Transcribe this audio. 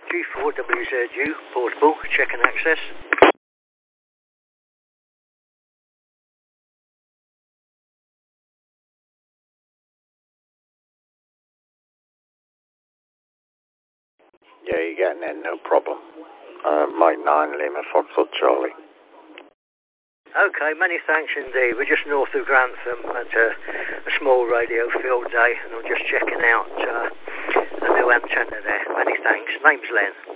G4WZU, portable, check and access. Yeah, you're getting in, no problem. Mike 9, Lima, Foxtrot, Charlie. Okay, many thanks indeed. We're just north of Grantham at a small radio field day, and I'm just checking out a new antenna there. Many thanks. Name's Len.